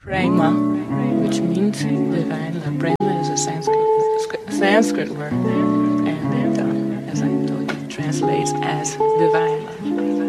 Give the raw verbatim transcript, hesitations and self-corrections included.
Prema, which means divine love. Prema is a Sanskrit, Sanskrit word, and uh, as I told you, it translates as divine love.